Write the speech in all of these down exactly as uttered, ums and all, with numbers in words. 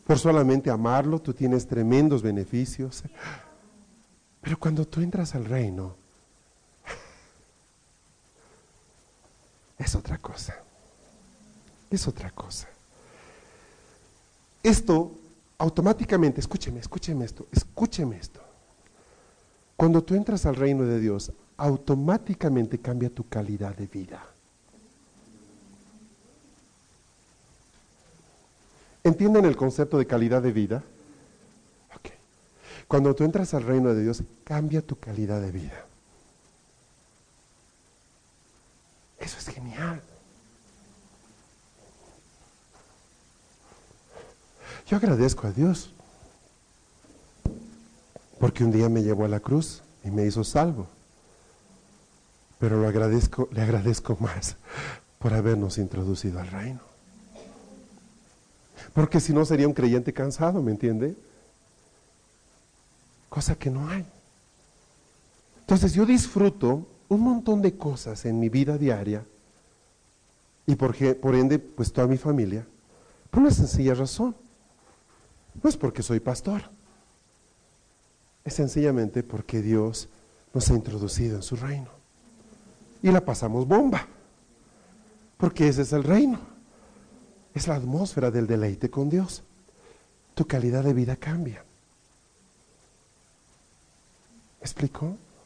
Por solamente amarlo, tú tienes tremendos beneficios. Pero cuando tú entras al reino, es otra cosa. Es otra cosa. Esto automáticamente, escúcheme, escúcheme esto, escúcheme esto. Cuando tú entras al reino de Dios, automáticamente cambia tu calidad de vida. ¿Entienden el concepto de calidad de vida? Okay. Cuando tú entras al reino de Dios, cambia tu calidad de vida. Eso es genial. Yo agradezco a Dios porque un día me llevó a la cruz y me hizo salvo. Pero lo agradezco, le agradezco más por habernos introducido al reino. Porque si no sería un creyente cansado, ¿me entiende? Cosa que no hay. Entonces yo disfruto un montón de cosas en mi vida diaria y por, por ende, pues toda mi familia, por una sencilla razón. No es porque soy pastor, es sencillamente porque Dios nos ha introducido en su reino. Y la pasamos bomba, porque ese es el reino. Es la atmósfera del deleite con Dios. Tu calidad de vida cambia. ¿Me explicó?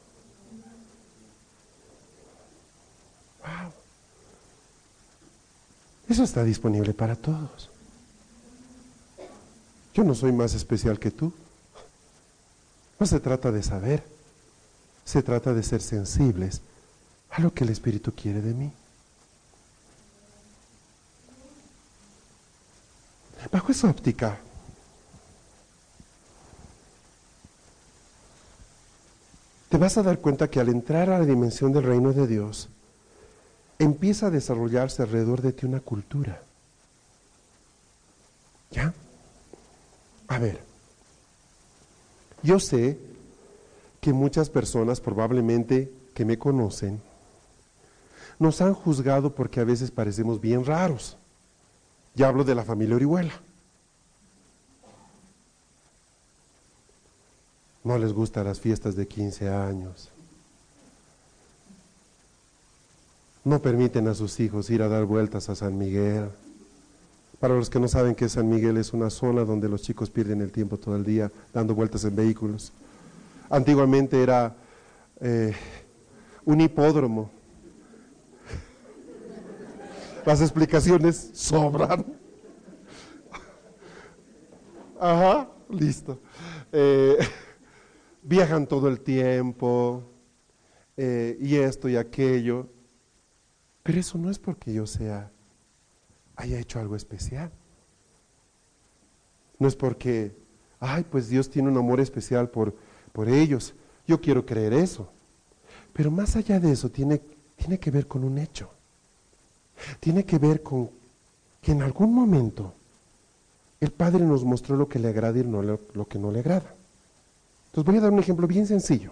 Wow. Eso está disponible para todos. Yo no soy más especial que tú. No se trata de saber, se trata de ser sensibles a lo que el Espíritu quiere de mí. Bajo esa óptica, te vas a dar cuenta que al entrar a la dimensión del reino de Dios, empieza a desarrollarse alrededor de ti una cultura. ¿Ya? A ver, yo sé que muchas personas probablemente que me conocen nos han juzgado porque a veces parecemos bien raros. Ya hablo de la familia Orihuela. No les gustan las fiestas de quince años. No permiten a sus hijos ir a dar vueltas a San Miguel. Para los que no saben que San Miguel es una zona donde los chicos pierden el tiempo todo el día dando vueltas en vehículos. Antiguamente era eh, un hipódromo. Las explicaciones sobran. Ajá, listo. Eh, viajan todo el tiempo, eh, y esto y aquello. Pero eso no es porque yo sea, haya hecho algo especial. No es porque, ay, pues Dios tiene un amor especial por, por ellos. Yo quiero creer eso. Pero más allá de eso, tiene, tiene que ver con un hecho. Tiene que ver con que en algún momento el Padre nos mostró lo que le agrada y no lo, lo que no le agrada. Entonces voy a dar un ejemplo bien sencillo.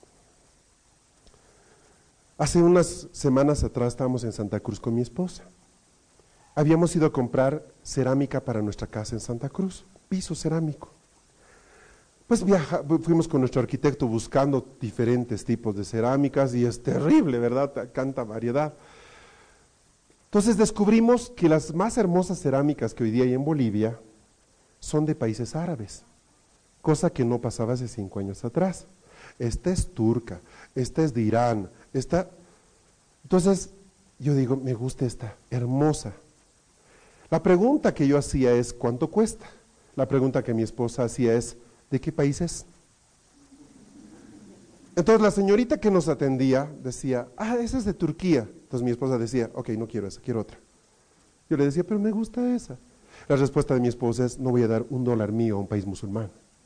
Hace unas semanas atrás estábamos en Santa Cruz con mi esposa. Habíamos ido a comprar cerámica para nuestra casa en Santa Cruz, piso cerámico. Pues viaja, fuimos con nuestro arquitecto buscando diferentes tipos de cerámicas y es terrible, ¿verdad? Tanta variedad. Entonces descubrimos que las más hermosas cerámicas que hoy día hay en Bolivia son de países árabes, cosa que no pasaba hace cinco años atrás. Esta es turca, esta es de Irán, esta... Entonces yo digo, me gusta esta, hermosa. La pregunta que yo hacía es, ¿cuánto cuesta? La pregunta que mi esposa hacía es, ¿de qué país es? Entonces la señorita que nos atendía decía, ah, esa es de Turquía. Entonces mi esposa decía, ok, no quiero esa, quiero otra. Yo le decía, pero me gusta esa. La respuesta de mi esposa es, no voy a dar un dólar mío a un país musulmán.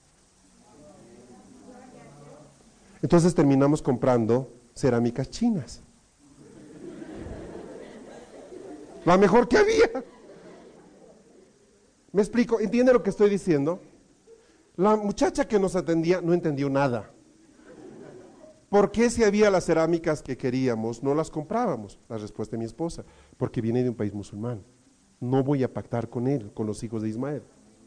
Entonces terminamos comprando cerámicas chinas. La mejor que había. ¿Me explico? ¿Entiende lo que estoy diciendo? La muchacha que nos atendía no entendió nada. ¿Por qué si había las cerámicas que queríamos, no las comprábamos? La respuesta de mi esposa, porque viene de un país musulmán. No voy a pactar con él, con los hijos de Ismael.